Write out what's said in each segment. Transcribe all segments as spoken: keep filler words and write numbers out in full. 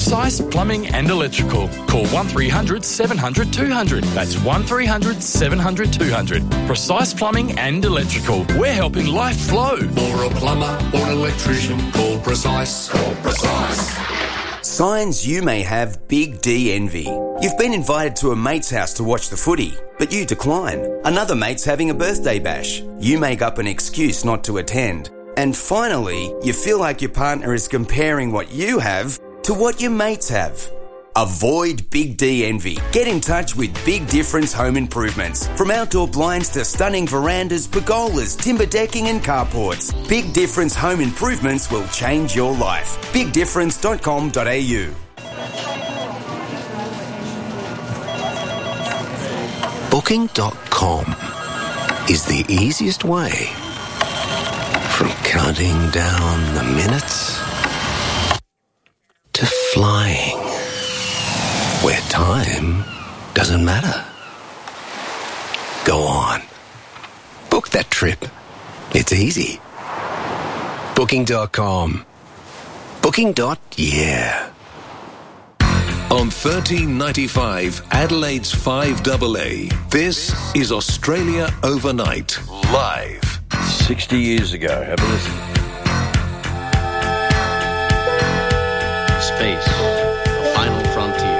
Precise Plumbing and Electrical. Call one three hundred seven hundred two hundred. That's one three hundred seven hundred two hundred. Precise Plumbing and Electrical. We're helping life flow. For a plumber or an electrician, call Precise. Call Precise. Signs you may have big D envy. You've been invited to a mate's house to watch the footy, but you decline. Another mate's having a birthday bash. You make up an excuse not to attend. And finally, you feel like your partner is comparing what you have to what your mates have. Avoid Big D envy. Get in touch with Big Difference Home Improvements. From outdoor blinds to stunning verandas, pergolas, timber decking and carports, Big Difference Home Improvements will change your life. big difference dot com dot a u. Booking dot com is the easiest way from counting down the minutes to flying where time doesn't matter. Go on. Book that trip. It's easy. Booking dot com. Booking. Yeah. On thirteen ninety-five, Adelaide's five double A, this is Australia Overnight, live. sixty years ago, have a listen. Space, the final frontier.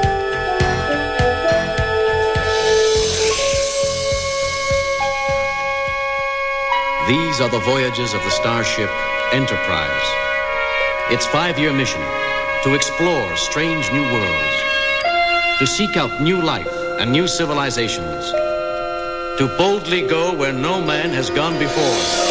These are the voyages of the starship Enterprise. Its five-year mission, to explore strange new worlds, to seek out new life and new civilizations, to boldly go where no man has gone before.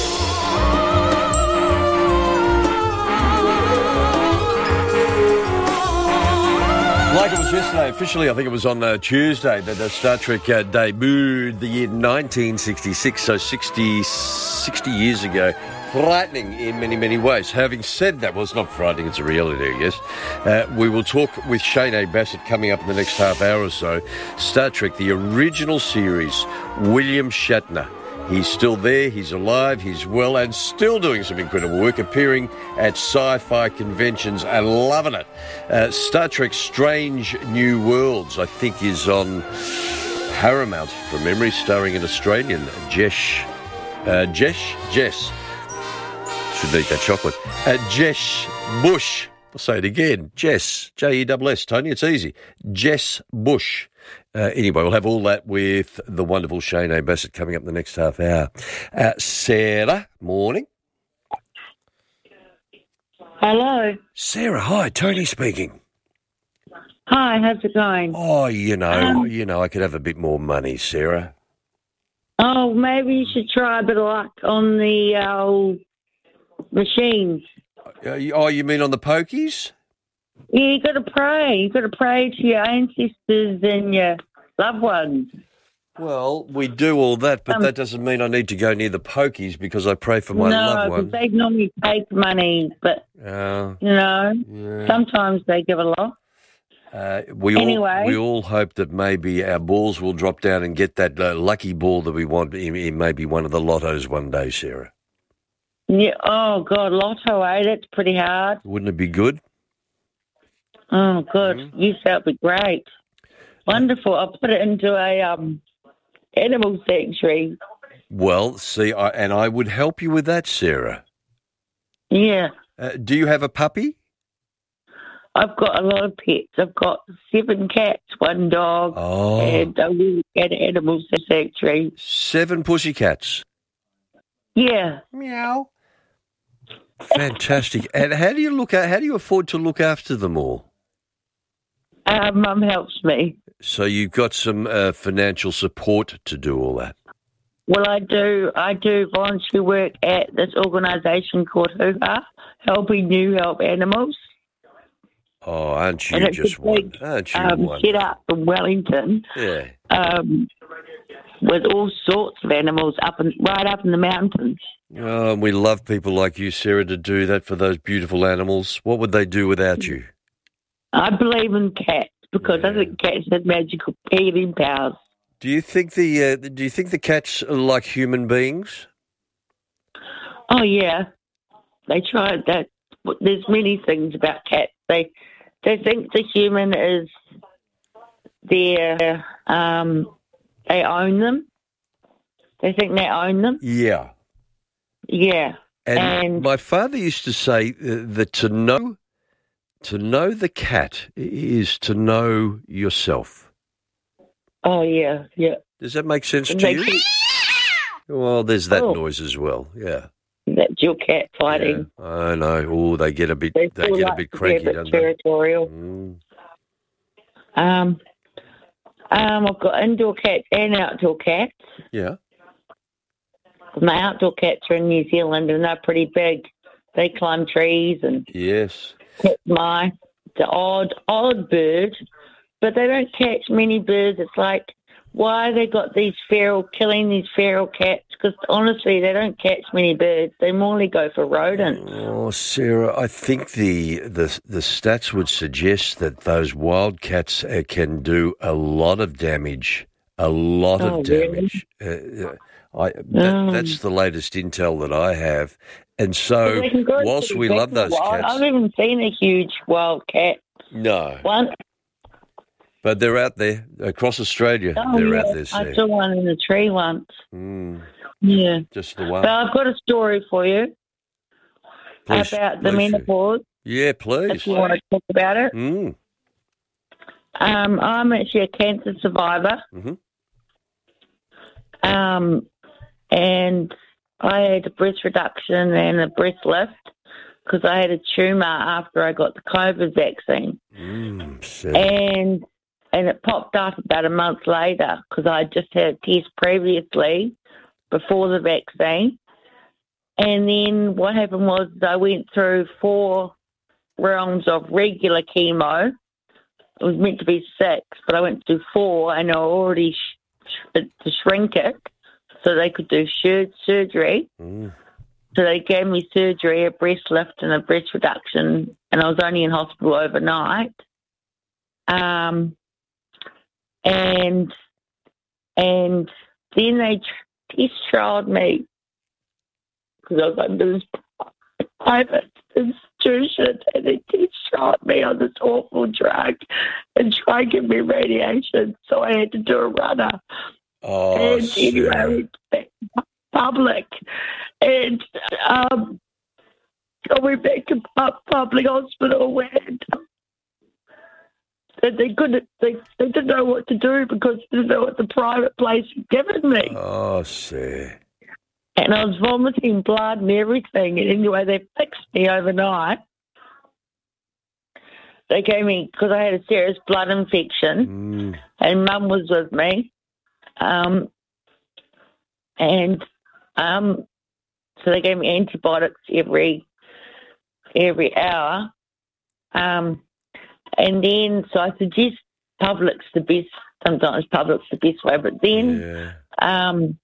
Like it was yesterday, officially, I think it was on uh, Tuesday, that uh, Star Trek uh, debuted the year nineteen sixty-six, so sixty, sixty years ago. Frightening in many, many ways. Having said that, well, it's not frightening, it's a reality, I guess. Uh, we will talk with Shane A. Bassett coming up in the next half hour or so. Star Trek, the original series, William Shatner. He's still there, he's alive, he's well, and still doing some incredible work, appearing at sci-fi conventions and loving it. Uh, Star Trek Strange New Worlds, I think, is on Paramount, from memory, starring an Australian, Jesh, uh, Jesh, Jess. Should eat that chocolate. Uh, Jess Bush. I'll say it again. Jess, J E S S, Tony, it's easy. Jess Bush. Uh, anyway, we'll have all that with the wonderful Shane A. Bassett coming up in the next half hour. Uh, Sarah, morning. Hello. Sarah, hi, Tony speaking. Hi, how's it going? Oh, you know, Um, you know, I could have a bit more money, Sarah. Oh, maybe you should try a bit of luck on the uh, old machines. Uh, you- oh, you mean on the pokies? Yeah, you got to pray. You got to pray to your ancestors and your loved ones. Well, we do all that, but Um, that doesn't mean I need to go near the pokies because I pray for my loved No, ones. because they normally take money, but, Uh, you know, yeah. sometimes they give a lot. Uh, we Anyway. all we all hope that maybe our balls will drop down and get that uh, lucky ball that we want in, in maybe one of the lottos one day, Sarah. Yeah. Oh, God, lotto, eh? That's pretty hard. Wouldn't it be good? Oh, good. Mm-hmm. Yes, that would be great. Wonderful. I'll put it into a um, animal sanctuary. Well, see, I, and I would help you with that, Sarah. Yeah. Uh, do you have a puppy? I've got a lot of pets. I've got seven cats, one dog, Oh. and I will at an animal sanctuary. Seven pussycats. Yeah. Meow. Fantastic. And how do you look at? How do you afford to look after them all? Uh, Mum helps me. So you've got some uh, financial support to do all that. Well, I do. I do volunteer work at this organisation called Hoo Ha, helping you help animals. Oh, aren't you And it's just a one? big, Aren't you um, one? set up in Wellington, Yeah. um, with all sorts of animals up in, right up in the mountains. Oh, and we love people like you, Sarah, to do that for those beautiful animals. What would they do without you? I believe in cats because I think cats have magical healing powers. Do you think the uh, Do you think the cats are like human beings? Oh yeah, they try that. There's many things about cats. They they think the human is their, um, they own them. They think they own them. Yeah. Yeah. And, And- my father used to say uh, that to know to know the cat is to know yourself. Oh, yeah, yeah. Does that make sense to They you? keep- Well, there's that Oh. noise as well. Yeah. That's your cat fighting. Yeah, I know. Oh, they get a bit They they feel get a like bit they're cranky, bit don't they? territorial. Mm. Um, um, I've got indoor cats and outdoor cats. Yeah. My outdoor cats are in New Zealand and they're pretty big. They climb trees and Yes. catch mice. The odd, odd bird, but they don't catch many birds. It's like, why they got these feral, killing these feral cats? Because honestly, they don't catch many birds. They mainly go for rodents. Oh, Sarah, I think the the the stats would suggest that those wildcats uh, can do a lot of damage. A lot Oh, of really? damage. Uh, uh, I, that, Mm. That's the latest intel that I have. And so, Well, they can go whilst pretty we big love for a those while. cats, I've even seen a huge wild cat no, once. but they're out there across Australia. Oh, they're yeah, out there, I Sarah. saw one in a tree once. Mm, Yeah. just the one. But I've got a story for you Please- about the please do. menopause, Yeah, please. if you want to talk about it. Mm, Um, I'm actually a cancer survivor. mhm. Um, and I had a breast reduction and a breast lift because I had a tumour after I got the COVID vaccine. Mm, Sarah. And and it popped up about a month later because I just had a test previously before the vaccine. And then what happened was I went through four rounds of regular chemo. It was meant to be six, but I went through four, and I already sh- sh- to shrink it so they could do sur- surgery. Mm. So they gave me surgery, a breast lift and a breast reduction, and I was only in hospital overnight. Um, and and then they tr- test trialed me because I was under this private institution, and they test trialed me on this awful drug and tried to give me radiation. So I had to do a runner. Oh, and anyway, I Sarah. went back to public, and um, I went back to pub- public hospital, and and they couldn't, they, they didn't know what to do because they didn't know what the private place had given me. Oh, Sarah. And I was vomiting blood and everything. And anyway, they fixed me overnight. They gave me, because I had a serious blood infection, Mm. and Mum was with me. Um, and um, so they gave me antibiotics every every hour. Um, and then, so I suggest public's the best, sometimes public's the best way, but then Yeah. um,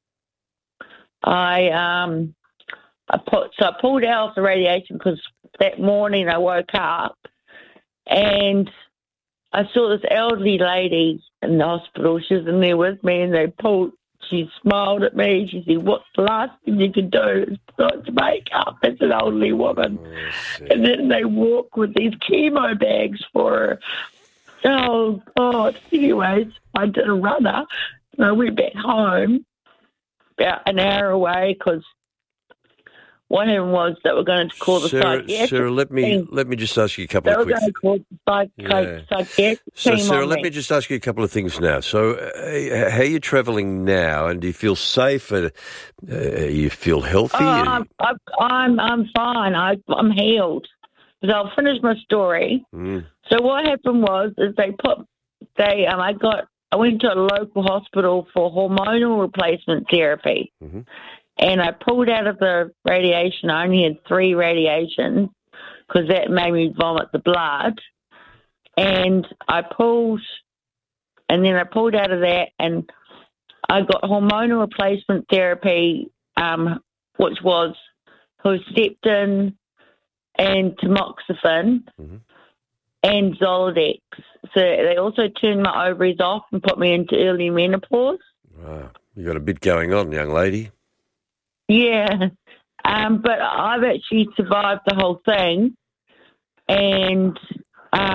I um, I put so I pulled out the radiation because that morning I woke up and I saw this elderly lady in the hospital. She was in there with me, and they pulled. She smiled at me. She said, "What's the last thing you can do is put on makeup as an elderly woman?" Oh, Sarah. And then they walk with these chemo bags for her. Oh, God. Anyways, I did a runner, and I went back home about an hour away because what happened was that we're going to call the Sarah, psychiatric Sarah, let me team. let me just ask you a couple They of were quick. going to call the psych- Yeah. psychiatric So, team Sarah, on let me. me just ask you a couple of things now. So, uh, how are you travelling now, and do you feel safe? And uh, you feel healthy? Oh, I'm, I'm, I'm, I'm fine. I, I'm healed. So I'll finish my story. Mm. So what happened was, is they put, they, um, I got, I went to a local hospital for hormonal replacement therapy. Mhm. And I pulled out of the radiation. I only had three radiations because that made me vomit the blood. And I pulled, and then I pulled out of that, and I got hormonal replacement therapy, um, which was Herceptin and tamoxifen Mhm. and Zoladex. So they also turned my ovaries off and put me into early menopause. Wow. You got a bit going on, young lady. Yeah, um, but I've actually survived the whole thing, and um,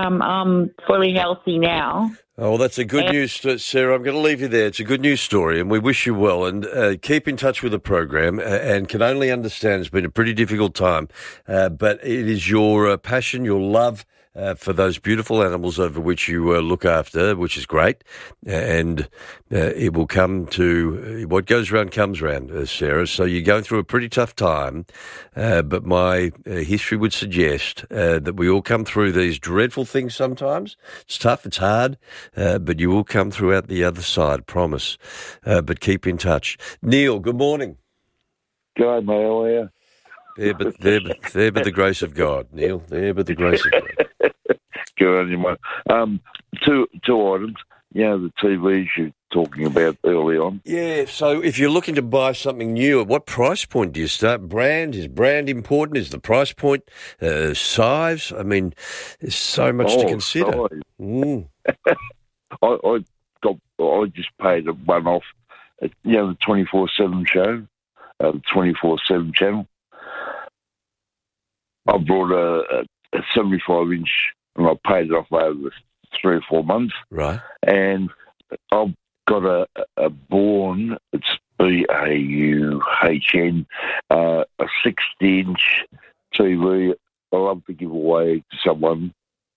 um, I'm fully healthy now. Oh, well, that's a good And- news, uh, Sarah. I'm going to leave you there. It's a good news story, and we wish you well. And uh, keep in touch with the program, uh, and can only understand it's been a pretty difficult time, uh, but it is your uh, passion, your love uh, for those beautiful animals over which you uh, look after, which is great, and uh, it will come to uh, what goes round comes round, uh, Sarah. So you're going through a pretty tough time, uh, but my uh, history would suggest uh, that we all come through these dreadful things sometimes. It's tough, it's hard, uh, but you will come through out the other side, promise. Uh, but keep in touch. Neil, good morning. Good, mate. How are you? There but, there, but, there but the grace of God, Neil. There but the grace of God. Good on you, mate. Um, two, two items. You know, the T Vs you're talking about early on. Yeah, so if you're looking to buy something new, at what price point do you start? Brand? Is brand important? Is the price point uh, size? I mean, there's so much oh, to consider. Size. Mm. I, I got. I just paid a one off. At, you know, the twenty-four seven show, uh, the twenty-four seven channel. I brought a, a, a seventy-five inch, and I paid it off over three or four months. Right. And I've got a, a Bourne. It's B A U H N, uh, a sixty inch T V. I love to give away to someone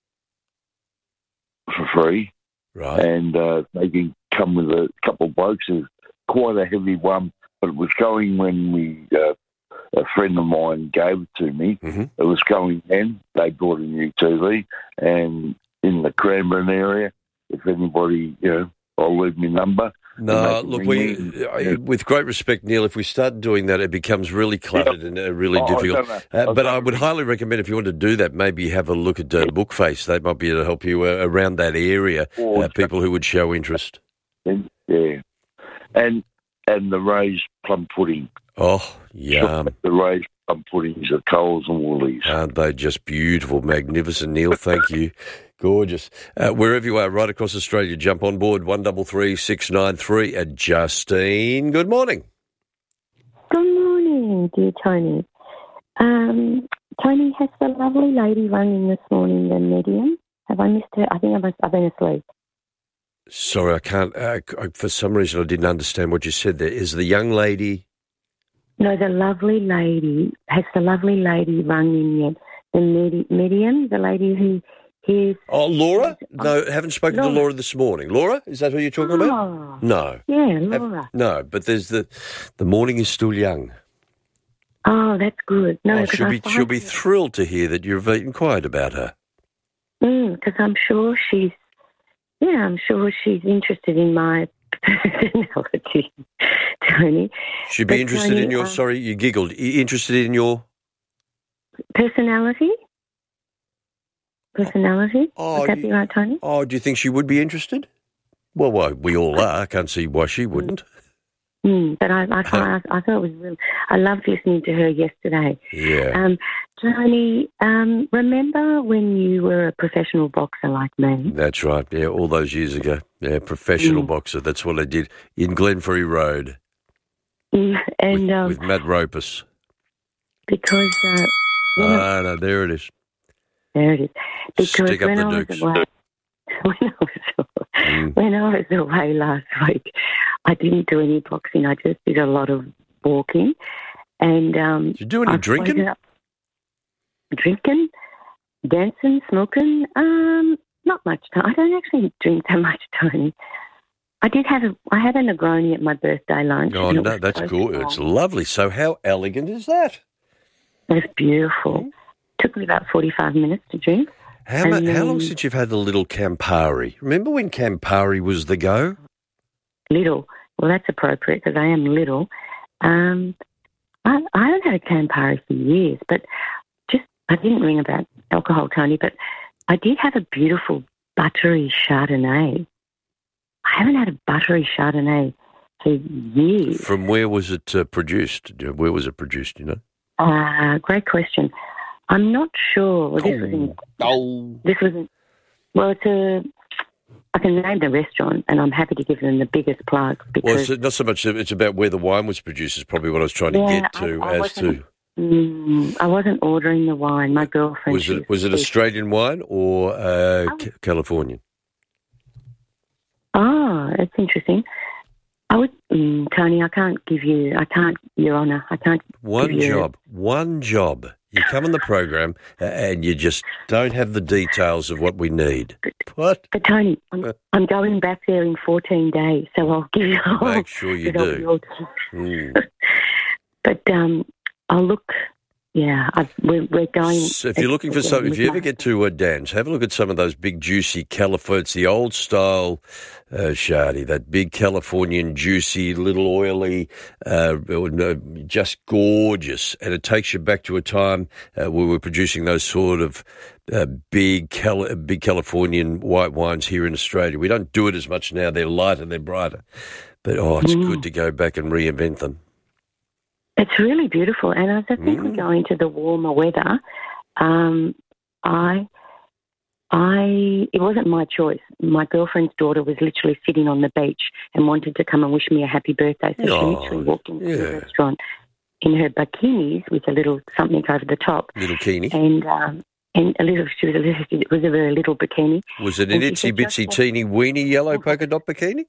for free. Right. And uh, they can come with a couple of blokes. It's quite a heavy one, but it was going when we, uh, a friend of mine gave it to me. Mm-hmm. It was going then. They bought a new T V, and in the Cranbourne area, if anybody, you know, I'll leave my number. No, look, we, uh, with great respect, Neil, if we start doing that, it becomes really cluttered and uh, really Oh, I difficult. don't know. Uh, I but don't I would know. highly recommend, if you want to do that, maybe have a look at uh, Bookface. They might be able to help you uh, around that area, Or- uh, people who would show interest. Yeah. And and the raised plum pudding. Oh, yum. The raised plum puddings at Coles and Woolies. Aren't they just beautiful, magnificent, Neil? Thank you. Gorgeous. Uh, wherever you are, right across Australia, jump on board, one three three, six nine three. Uh, Justine, good morning. Good morning, dear Tony. Um, Tony, has the lovely lady rung in this morning, the medium? Have I missed her? I think I must, I've been asleep. Sorry, I can't, uh, I- for some reason I didn't understand what you said there. Is the young lady... No, the lovely lady, has the lovely lady rung in yet? The medi- medium, the lady who hears... Oh, Laura? No, haven't spoken Laura. to Laura this morning. Laura, is that who you're talking about? Oh, No. yeah, Have- Laura. no, but there's the, the morning is still young. Oh, that's good. No, Oh, 'cause she'll I be, find she'll be her- thrilled to hear that you've inquired about her. Because I'm sure she's, yeah, I'm sure she's interested in my personality, Tony. She'd be But interested Tony, in your, um, sorry, you giggled, I- interested in your... Personality? Personality? Oh, Would that you- be right, Tony? Oh, do you think she would be interested? Well, why, we all are. I can't see why she wouldn't. Mm, but I, I, I, I thought it was really, I loved listening to her yesterday. Yeah. Um, Tony, um, remember when you were a professional boxer like me? That's right. Yeah, all those years ago. Yeah, professional Mm. boxer. That's what I did in Glenferrie Road Yeah, and with, um, with Matt Ropus. because uh, you know, Ah, no, there it is. there it is. Because Stick up when the I was dukes. away, when I was Mm. when I was away last week, I didn't do any boxing. I just did a lot of walking, and um, Did you do any I've drinking? woken up- Drinking, dancing, smoking. Um, not much time. I don't actually drink that much, Tony. I did have a. I had a Negroni at my birthday lunch. Oh, and it no, was that's so cool. strong. It's lovely. So how elegant is that? It was beautiful. Hmm? Took me about forty-five minutes to drink. How, mu- And how long then- since you've had the little Campari? Remember when Campari was the go? Little. Well, that's appropriate because I am little. Um, I, I haven't had a Campari for years, but just I didn't ring about alcohol, Tony, but I did have a beautiful buttery Chardonnay. I haven't had a buttery Chardonnay for years. From where was it uh, produced? Where was it produced, you know? Uh, great question. I'm not sure. Well, this was in, Oh. this was in, well, it's a, I can name the restaurant and I'm happy to give them the biggest plug Well, because it's not so much, it's about where the wine was produced is probably what I was trying to Yeah, get to I- I as wasn't- to... Mm, I wasn't ordering the wine. My girlfriend. Was it was it Australian wine or uh, oh. C- Californian? Oh, that's interesting. I would, mm, Tony. I can't give you. I can't, Your Honour. I can't. One give you, job. One job. You come on the program uh, and you just don't have the details of what we need. But, what? But Tony, I'm, I'm going back there in fourteen days, so I'll give you. Make sure you do. Mm. But um, I'll look. Yeah, I, we're, we're going. So if you're looking for something, if you ever get to uh, Dan's, have a look at some of those big juicy California. It's the old style uh, Shardy, that big Californian juicy, little oily, uh, just gorgeous, and it takes you back to a time uh, where we're producing those sort of uh, big, Cal- big Californian white wines here in Australia. We don't do it as much now. They're lighter, they're brighter, but oh, it's mm. good to go back and reinvent them. It's really beautiful, and as I think mm. we go into the warmer weather, um, I, I, it wasn't my choice. My girlfriend's daughter was literally sitting on the beach and wanted to come and wish me a happy birthday, so oh, she literally walked into yeah. the restaurant in her bikinis with a little something over the top, little bikini, and um, and a little. She was a little, it was a very little bikini. Was it an itsy bitsy teeny weeny yellow polka dot bikini?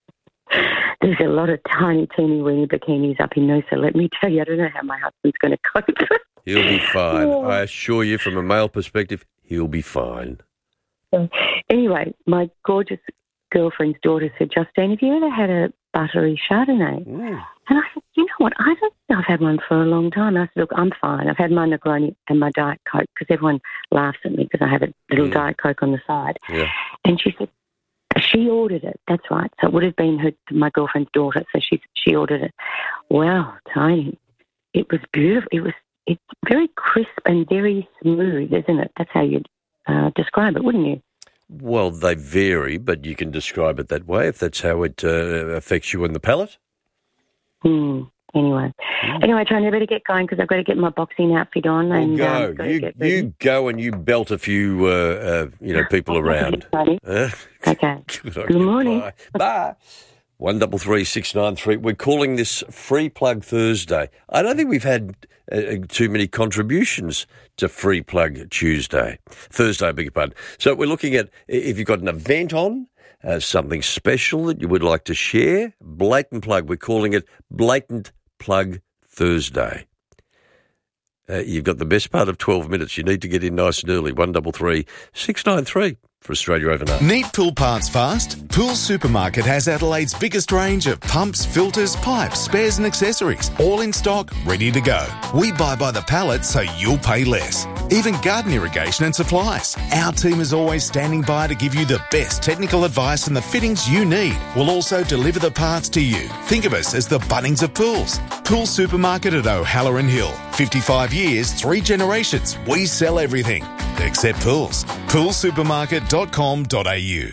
There's a lot of tiny, teeny, weeny bikinis up in Noosa. Let me tell you, I don't know how my husband's going to cope. He'll be fine. Yeah. I assure you, from a male perspective, he'll be fine. So, anyway, my gorgeous girlfriend's daughter said, Justine, have you ever had a buttery Chardonnay? Mm. And I said, you know what, I don't think I've had one for a long time. I said, look, I'm fine. I've had my Negroni and my Diet Coke, because everyone laughs at me because I have a little mm. Diet Coke on the side. Yeah. And she said, she ordered it. That's right. So it would have been her, my girlfriend's daughter. So she she ordered it. Wow, Tony, it was beautiful. It was it's very crisp and very smooth, isn't it? That's how you'd uh, describe it, wouldn't you? Well, they vary, but you can describe it that way if that's how it uh, affects you in the palate. Hmm. Anyway, mm. anyway, Tony, I better get going because I've got to get my boxing outfit on. Well, and go. Um, you you go and you belt a few, uh, uh, you know, people around. Uh, okay. Good, Good morning. Bye. Bye. One double three six nine three. We're calling this Free Plug Thursday. I don't think we've had uh, too many contributions to Free Plug Tuesday, Thursday. I beg your pardon. So we're looking at if you've got an event on. Uh, something special that you would like to share, blatant plug. We're calling it Blatant Plug Thursday. Uh, you've got the best part of twelve minutes. You need to get in nice and early. One double three six nine three for Australia Overnight. Need pool parts fast? Pool Supermarket has Adelaide's biggest range of pumps, filters, pipes, spares and accessories, all in stock, ready to go. We buy by the pallet so you'll pay less. Even garden irrigation and supplies. Our team is always standing by to give you the best technical advice and the fittings you need. We'll also deliver the parts to you. Think of us as the Bunnings of pools. Pool Supermarket at O'Halloran Hill. fifty-five years, three generations. We sell everything except pools. pool supermarket dot com dot a u.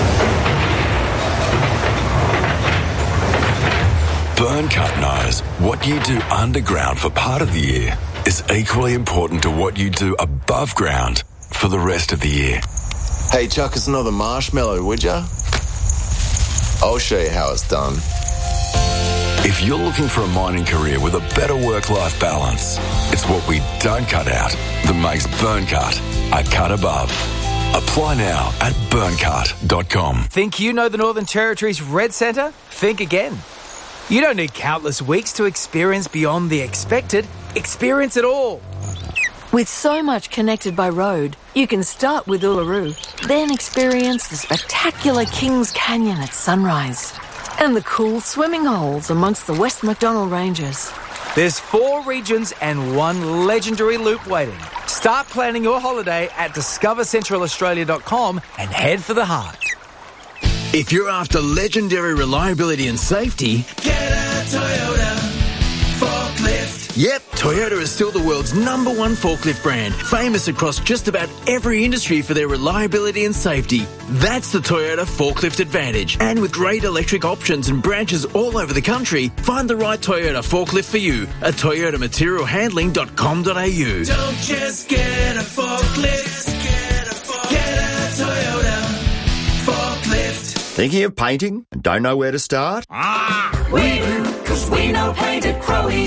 Burncut knows what you do underground for part of the year is equally important to what you do above ground for the rest of the year. Hey, chuck us another marshmallow, would ya? I'll show you how it's done. If you're looking for a mining career with a better work-life balance, it's what we don't cut out that makes Burncut a cut above. Apply now at burncut dot com. Think you know the Northern Territory's Red Centre? Think again. You don't need countless weeks to experience beyond the expected. Experience it all. With so much connected by road, you can start with Uluru, then experience the spectacular Kings Canyon at sunrise and the cool swimming holes amongst the West MacDonnell Ranges. There's four regions and one legendary loop waiting. Start planning your holiday at discover central australia dot com and head for the heart. If you're after legendary reliability and safety, get a Toyota forklift. Yep, Toyota is still the world's number one forklift brand, famous across just about every industry for their reliability and safety. That's the Toyota Forklift Advantage. And with great electric options and branches all over the country, find the right Toyota forklift for you at toyota material handling dot com dot a u. Don't just get a forklift, get a, forklift. Get a Toyota forklift. Thinking of painting and don't know where to start? Ah, we do, because we know Paint at Crowley's.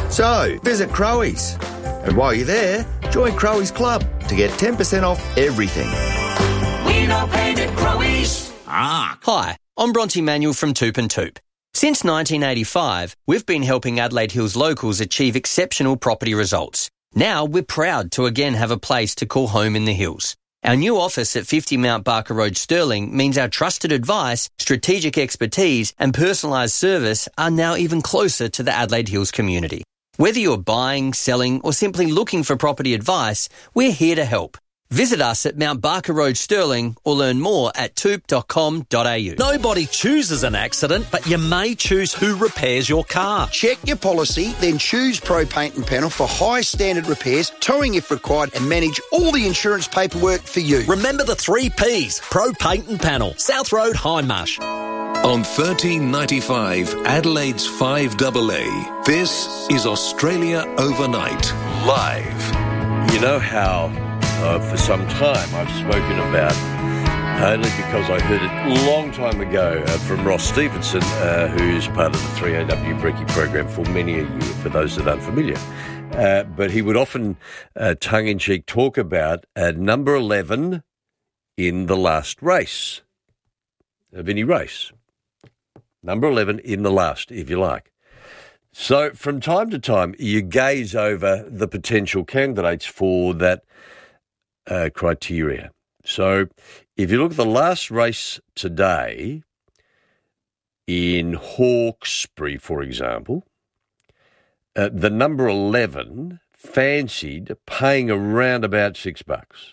So, visit Crowies. And while you're there, join Crowies Club to get ten percent off everything. We know paint at Crowies. Ah. Hi, I'm Bronte Manuel from Toop and Toop. Since nineteen eighty-five, we've been helping Adelaide Hills locals achieve exceptional property results. Now we're proud to again have a place to call home in the hills. Our new office at fifty Mount Barker Road, Stirling, means our trusted advice, strategic expertise and personalised service are now even closer to the Adelaide Hills community. Whether you're buying, selling or simply looking for property advice, we're here to help. Visit us at Mount Barker Road, Stirling, or learn more at toop dot com dot a u. Nobody chooses an accident, but you may choose who repairs your car. Check your policy, then choose Pro Paint and Panel for high standard repairs, towing if required, and manage all the insurance paperwork for you. Remember the three Ps, Pro Paint and Panel, South Road, Hindmarsh. On thirteen ninety-five, Adelaide's five double A, this is Australia Overnight, live. You know how uh, for some time I've spoken about, only because I heard it a long time ago uh, from Ross Stevenson, uh, who's part of the three A W Brekkie program for many a year, for those that aren't familiar. Uh, but he would often, uh, tongue-in-cheek, talk about uh, number eleven in the last race of any race. Number eleven in the last, if you like. So from time to time, you gaze over the potential candidates for that uh, criteria. So if you look at the last race today in Hawkesbury, for example, uh, the number eleven fancied paying around about six bucks.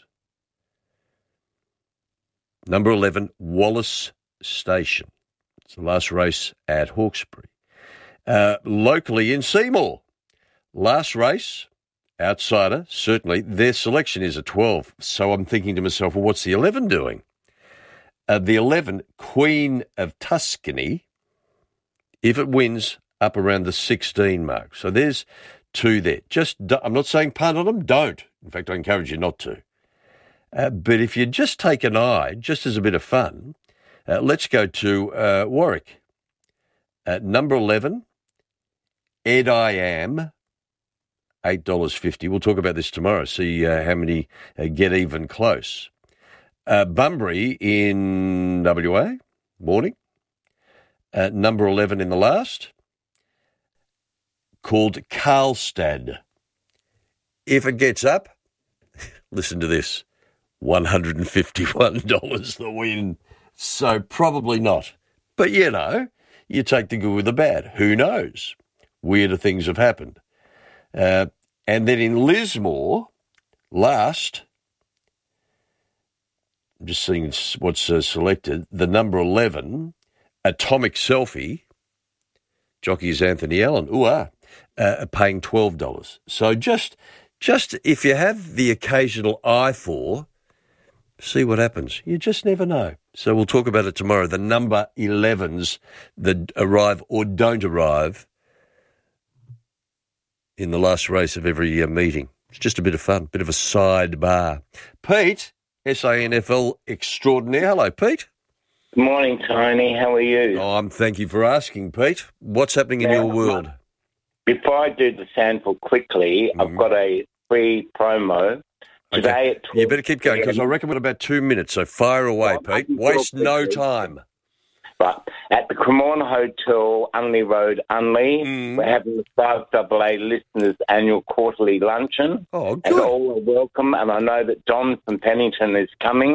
Number eleven, Wallace Station. It's the last race at Hawkesbury. Uh, locally in Seymour, last race, outsider, certainly, their selection is a twelve. So I'm thinking to myself, well, what's the eleven doing? Uh, the eleven, Queen of Tuscany, if it wins, up around the sixteen mark. So there's two there. Just, I'm not saying punt on them, don't. In fact, I encourage you not to. Uh, but if you just take an eye, just as a bit of fun, Uh, let's go to uh, Warwick. At number eleven, Ed I Am, eight dollars fifty. We'll talk about this tomorrow, see uh, how many uh, get even close. Uh, Bunbury in W A, morning. Uh, number eleven in the last, called Karlstad. If it gets up, listen to this, one hundred fifty-one dollars the win. So probably not. But, you know, you take the good with the bad. Who knows? Weirder things have happened. Uh, and then in Lismore, last, I'm just seeing what's uh, selected, the number eleven, Atomic Selfie, jockey is Anthony Allen, ooh, ah, uh, paying twelve dollars. So just, just if you have the occasional eye for, see what happens. You just never know. So we'll talk about it tomorrow. The number elevens that arrive or don't arrive in the last race of every uh, meeting. It's just a bit of fun, bit of a sidebar. Pete, S A N F L extraordinaire. Hello, Pete. Good morning, Tony. How are you? Oh, I'm, thank you for asking, Pete. What's happening in Now, your world? Before I do the sample quickly, mm. I've got a free promo. Today Okay. at You better keep going because I reckon we're about two minutes, so fire away, well, Pete. Waste no time. Right. At the Cremorne Hotel, Unley Road, Unley, mm. we're having the five double A listeners' annual quarterly luncheon. Oh, good. And all are welcome, and I know that Don from Pennington is coming.